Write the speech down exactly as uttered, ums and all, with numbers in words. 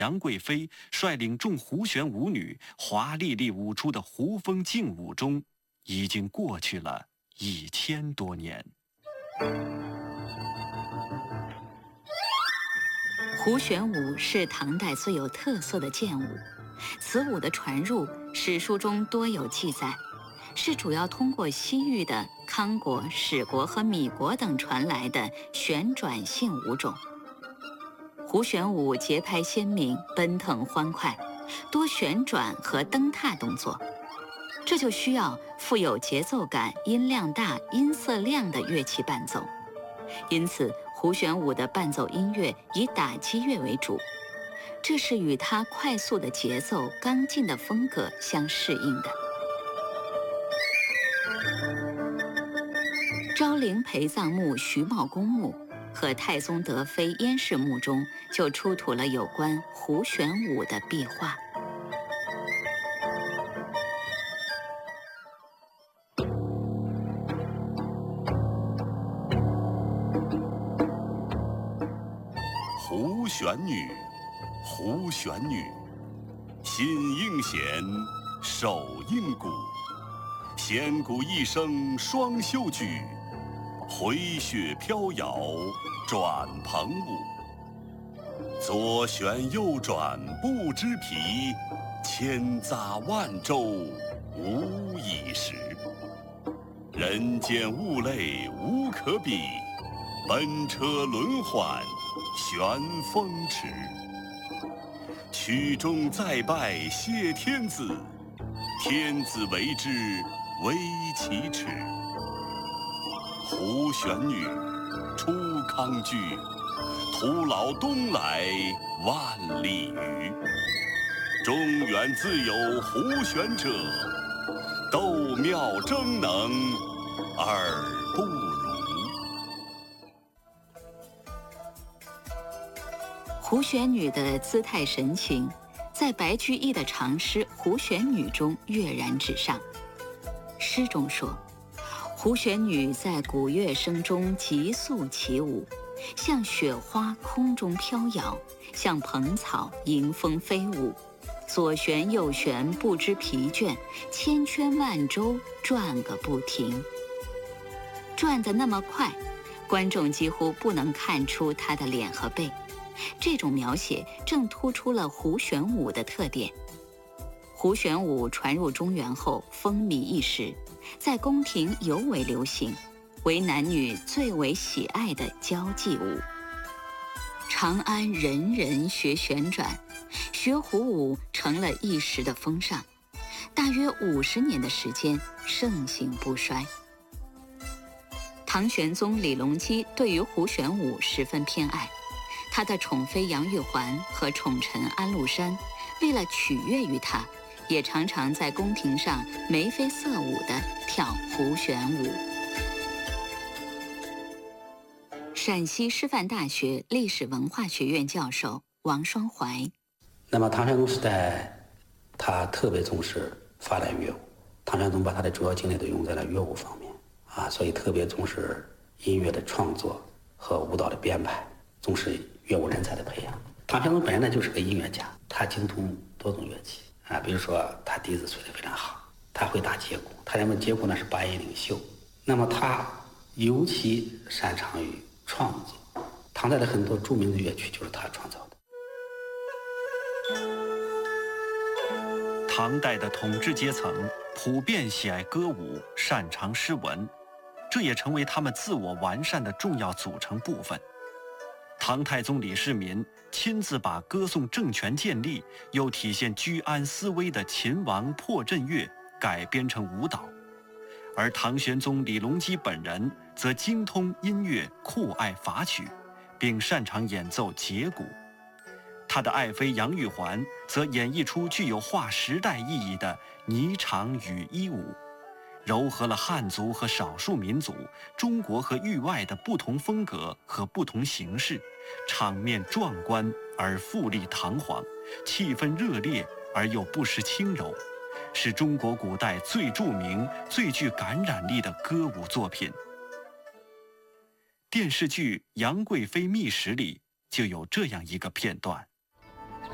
杨贵妃率领众胡旋舞女华丽丽舞出的胡风劲舞中，已经过去了一千多年。 胡旋舞是唐代最有特色的剑舞，此舞的传入史书中多有记载，是主要通过西域的康国、史国和米国等传来的旋转性舞种。胡旋舞节拍鲜明，奔腾欢快，多旋转和蹬踏动作，这就需要富有节奏感、音量大、音色亮的乐器伴奏。因此，胡旋舞的伴奏音乐以打击乐为主，这是与它快速的节奏、刚劲的风格相适应的。昭陵陪葬墓徐茂公墓和太宗德妃燕氏墓中就出土了有关胡旋舞的壁画。 胡旋女，胡旋女，心应弦，手应鼓，弦鼓一声双袖举，回雪飘摇转蓬舞。左旋右转不知疲，千匝万州无已时。人间物类无可比，奔车轮缓旋风驰。曲中再拜谢天子，天子为之微其耻。胡旋女，出康居，徒劳东来万里余。中原自有胡旋者，斗妙争能而不如。 胡旋女的姿态神情，在白居易的长诗《胡旋女》中跃然纸上。诗中说，胡旋女在鼓乐声中急速起舞，像雪花空中飘摇，像蓬草迎风飞舞，左旋右旋不知疲倦，千圈万周转个不停。转得那么快，观众几乎不能看出她的脸和背。这种描写正突出了胡旋舞的特点。胡旋舞传入中原后风靡一时，在宫廷尤为流行，为男女最为喜爱的交际舞。长安人人学旋转，学胡舞成了一时的风尚，大约五十年的时间盛行不衰。唐玄宗李隆基对于胡旋舞十分偏爱，他的宠妃杨玉环和宠臣安禄山为了取悦于他，也常常在宫廷上眉飞色舞地跳胡旋舞。陕西师范大学历史文化学院教授王双怀， 那么唐玄宗时代，他特别重视发展乐舞，唐玄宗把他的主要精力都用在了乐舞方面啊，所以特别重视音乐的创作和舞蹈的编排，重视乐舞人才的培养。唐玄宗本人呢就是个音乐家，他精通多种乐器啊，比如说他笛子吹得非常好，他会打节鼓，他认为节鼓呢是八音领袖。那么他尤其擅长于创作，唐代的很多著名的乐曲就是他创造的。 唐代的统治阶层普遍喜爱歌舞，擅长诗文，这也成为他们自我完善的重要组成部分。唐太宗李世民亲自把歌颂政权建立又体现居安思危的秦王破阵乐改编成舞蹈，而唐玄宗李隆基本人则精通音乐，酷爱法曲，并擅长演奏节鼓。他的爱妃杨玉环则演绎出具有划时代意义的霓裳羽衣舞，糅合了汉族和少数民族、中国和域外的不同风格和不同形式，场面壮观而富丽堂皇，气氛热烈而又不失轻柔，是中国古代最著名、最具感染力的歌舞作品。电视剧《杨贵妃秘史》里就有这样一个片段。